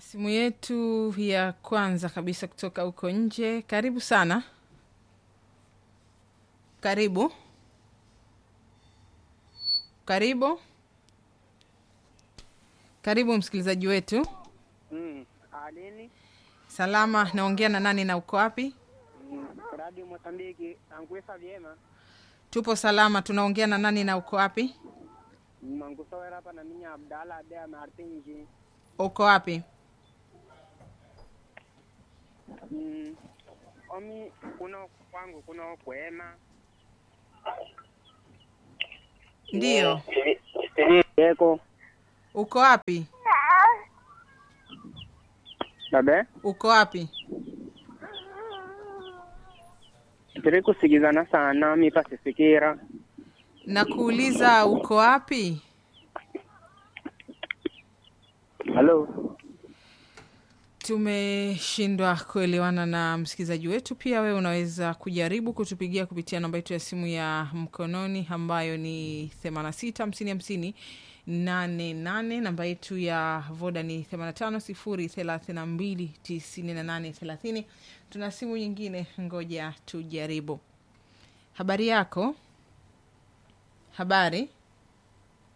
Simu yetu ya kwanza kabisa kutoka huko nje. Karibu sana. Karibu. Karibu. Karibu msikilizaji wetu. Alini Salama, naongea na nani na uko wapi? Radio Mozambiki angwesa vyema Tupo salama, tunaongea na nani na uko wapi? mangusawera hapa na minya Abdalla Abea Martinji. Uko wapi? Omi kuna kwangu kuna kwema Ndiyo. yeko Uko wapi? babe Uko wapi? tiri kusigizana sana mi pasifikira Nakuuliza uko wapi? halo Tumeshindwa kuelewana na msikilizaji wetu. Pia wewe unaweza kujaribu kutupigia kupitia namba yetu ya simu ya mkononi ambayo ni 86 50 88. Namba yetu ya Voda ni 85 032 98 30. Tuna simu nyingine, ngoja tujaribu. Habari yako? Habari?